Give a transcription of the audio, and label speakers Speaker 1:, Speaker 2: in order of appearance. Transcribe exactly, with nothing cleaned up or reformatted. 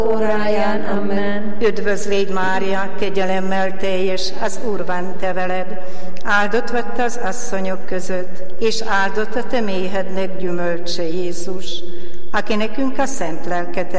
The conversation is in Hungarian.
Speaker 1: óráján. Amen.
Speaker 2: Üdvözlégy Mária, kegyelemmel teljes, az Úr van te veled. Áldott vagy te az asszonyok között, és áldott a te méhednek gyümölcse Jézus, aki nekünk a szent lelket